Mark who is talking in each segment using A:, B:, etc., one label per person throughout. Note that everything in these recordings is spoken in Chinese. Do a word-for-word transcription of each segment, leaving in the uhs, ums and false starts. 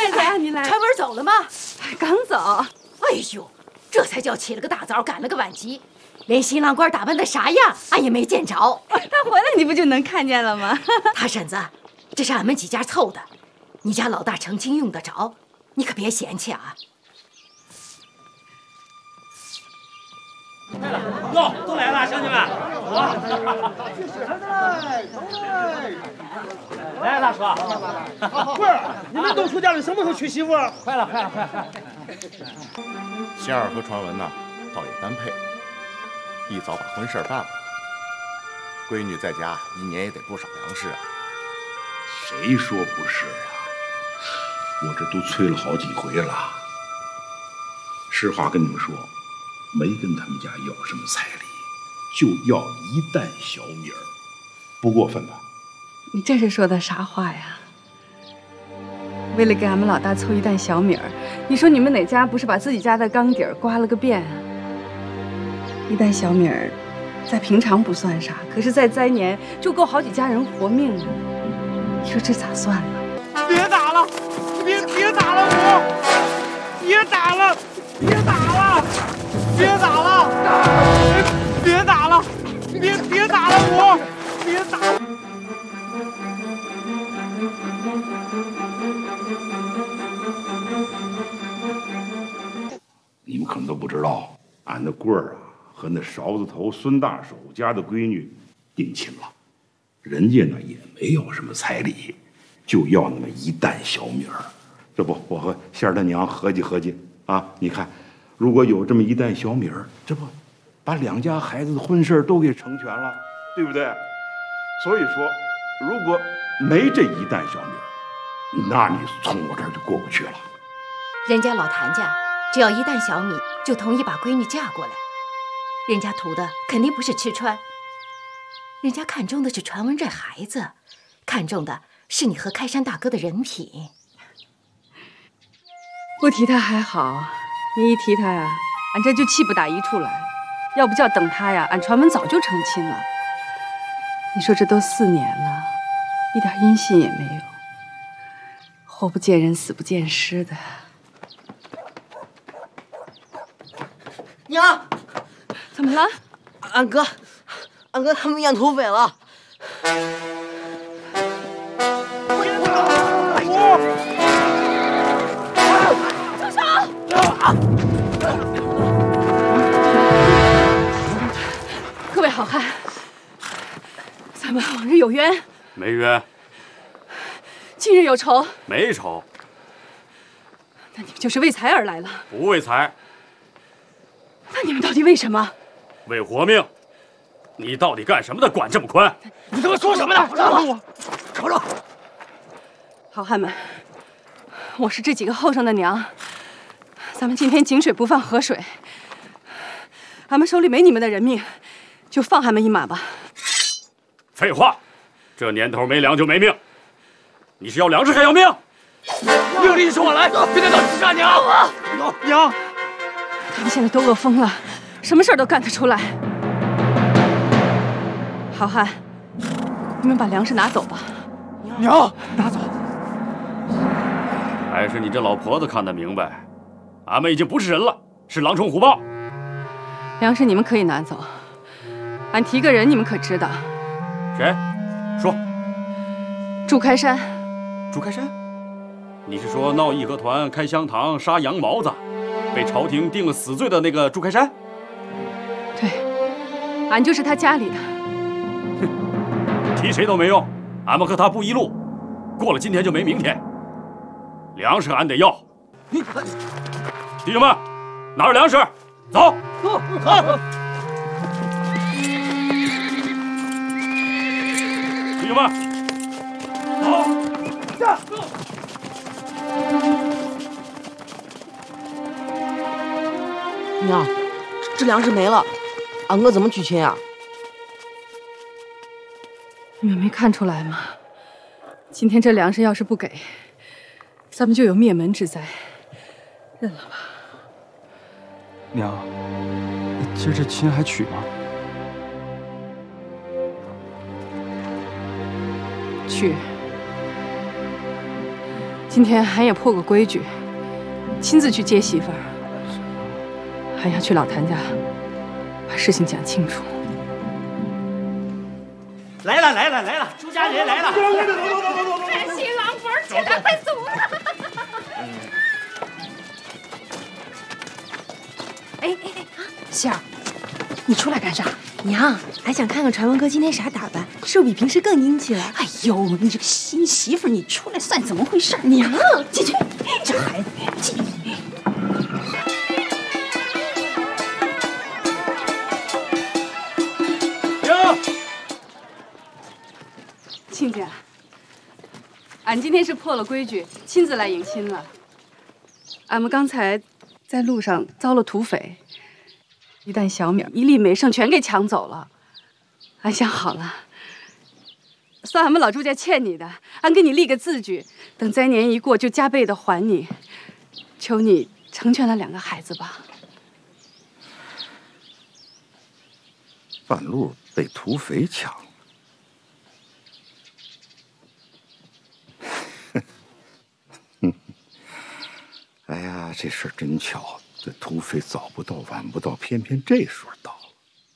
A: 姐姐，你来。
B: 传文走了吗？
A: 刚走。
B: 哎呦，这才叫起了个大早，赶了个晚集，连新郎官打扮的啥样，俺也没见着。
A: 他回来你不就能看见了吗？
B: 他婶子，这是俺们几家凑的，你家老大成亲用得着，你可别嫌弃啊。
C: 来了，哟，都来了，乡亲们，啊！来，大叔，
D: 不是，你们都出嫁了，什么时候娶媳妇？
C: 快了，快了，快了！
E: 仙儿和传闻呐，倒也般配，一早把婚事办了。闺女在家一年也得不少粮食啊。
F: 谁说不是啊？我这都催了好几回了。实话跟你们说。没跟他们家要什么彩礼，就要一担小米儿，不过分吧？
A: 你这是说的啥话呀？为了给俺们老大凑一担小米儿，你说你们哪家不是把自己家的缸底儿刮了个遍啊？一担小米儿，在平常不算啥，可是，在灾年就够好几家人活命了。你说这咋算呢？
D: 别打了，别别打了我！别打了，别打了！别打了！别打了！别别打了我！别打！
F: 你们可能都不知道，俺那棍儿啊和那勺子头孙大手家的闺女定亲了，人家呢也没要什么彩礼，就要那么一担小米儿。这不，我和仙儿他娘合计合计啊，你看。如果有这么一担小米儿，这不把两家孩子的婚事都给成全了，对不对？所以说，如果没这一担小米儿，那你从我这儿就过不去了。
B: 人家老谭家只要一担小米，就同意把闺女嫁过来。人家图的肯定不是吃穿，人家看中的是传闻这孩子，看中的是你和开山大哥的人品。
A: 不提他还好。你一提他呀，俺这就气不打一处来。要不叫等他呀，俺传闻早就成亲了。你说这都四年了，一点音信也没有，活不见人，死不见尸的。
G: 娘，
A: 怎么了？
G: 俺哥，俺哥他们验土匪了。
A: 各位好汉，咱们往日有冤，
C: 没冤；
A: 今日有仇，
C: 没仇。
A: 那你们就是为财而来了？
C: 不为财。
A: 那你们到底为什么？
C: 为活命。你到底干什么的？管这么宽？
D: 你他妈说什么呢？饶了我！
G: 瞅瞅，
A: 好汉们，我是这几个后生的娘。咱们今天井水不犯河水，俺们手里没你们的人命，就放俺们一马吧。
C: 废话，这年头没粮就没命。你是要粮食还要命？
D: 命令说我来，别再搞杀娘！娘，
A: 他们现在都饿疯了，什么事儿都干得出来。好汉，你们把粮食拿走吧。
D: 娘，拿走。
C: 还是你这老婆子看得明白。俺们已经不是人了，是狼虫虎豹。
A: 粮食你们可以拿走，俺提个人，你们可知道？
C: 谁？说。
A: 祝开山。
C: 祝开山？你是说闹义和团开香堂杀羊毛子，被朝廷定了死罪的那个祝开山？
A: 对，俺就是他家里的。
C: 哼，提谁都没用，俺们和他不一路，过了今天就没明天。粮食俺得要。你。弟兄们，拿着粮食，走！
D: 走，走！
C: 弟兄们，走！
D: 下！
G: 娘，这粮食没了，俺哥怎么娶亲啊？
A: 你们没看出来吗？今天这粮食要是不给，咱们就有灭门之灾。认了吧。
H: 娘，今儿这亲还娶吗？
A: 娶。 今天俺也破个规矩，亲自去接媳妇儿，还要去老谭家把事情讲清楚。
D: 来了来了来了，朱家人来了！走走走走走走走！
B: 看新郎官去了，快走了！
I: 哎哎哎，杏儿，你出来干啥？娘，俺想看看传文哥今天啥打扮，是不是比平时更英气了？哎呦，你这个新媳妇，你出来算怎么回事？娘，进去，这孩子进去。
A: 亲家，俺今天是破了规矩，亲自来迎亲了。俺们刚才在路上遭了土匪，一担小米、一粒梅剩全给抢走了。俺想好了，算俺们老朱家欠你的，俺给你立个字据，等灾年一过就加倍的还你。求你成全了两个孩子吧。
F: 半路被土匪抢了。哎呀，这事儿真巧，这土匪早不到晚不到，偏偏这时候到了。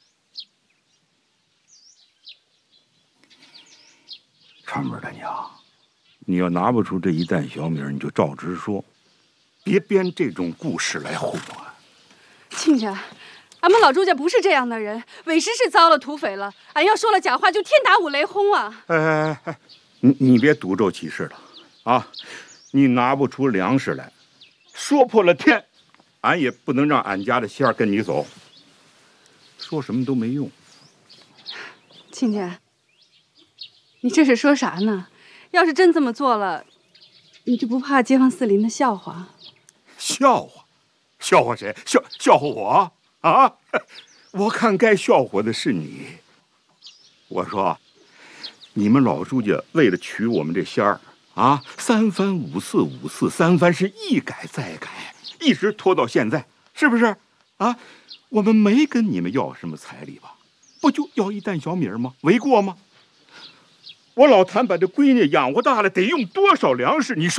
F: 川妹的娘，你要拿不出这一担小米，你就照直说，别编这种故事来糊弄俺。
A: 亲家，俺们老朱家不是这样的人，委实是遭了土匪了。俺要说了假话，就天打五雷轰啊！
F: 哎哎哎，你你别赌咒起誓了啊！你拿不出粮食来，说破了天，俺也不能让俺家的仙儿跟你走。说什么都没用。
A: 亲家，你这是说啥呢？要是真这么做了，你就不怕街坊四邻的笑话？
F: 笑话？笑话谁？笑笑话我啊？我看该笑话的是你。我说，你们老朱家为了娶我们这仙儿啊，三番五次五次三番，是一改再改，一直拖到现在，是不是？啊，我们没跟你们要什么彩礼吧？不就要一担小米吗？为过吗？我老谭把这闺女养活大了，得用多少粮食？你说。